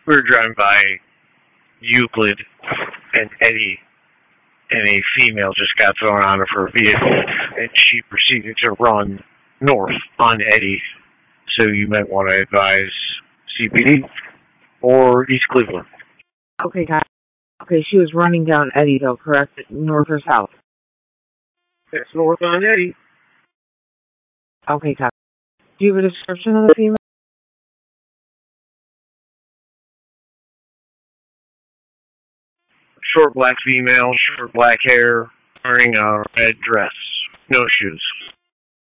We were driving by Euclid, and Eddie and a female just got thrown out of her vehicle, and she proceeded to run north on Eddie. So you might want to advise CPD or East Cleveland. Okay, guys. Okay, she was running down Eddie, though, correct? North or south? It's north on Eddie. Okay, guys. Do you have a description of the female? Short black female, short black hair, wearing a red dress, no shoes.